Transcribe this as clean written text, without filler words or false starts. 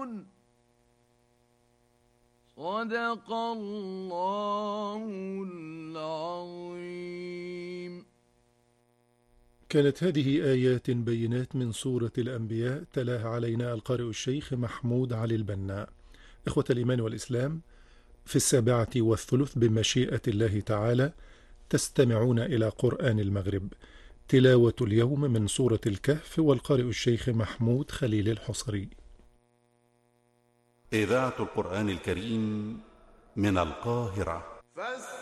صدق الله العظيم. كانت هذه آيات بينات من سورة الأنبياء، تلاها علينا القارئ الشيخ محمود علي البنا. إخوة الإيمان والإسلام، في 7:30 بمشيئة الله تعالى تستمعون إلى قرآن المغرب. تلاوة اليوم من سورة الكهف، والقارئ الشيخ محمود خليل الحصري. إذاعة القرآن الكريم من القاهرة.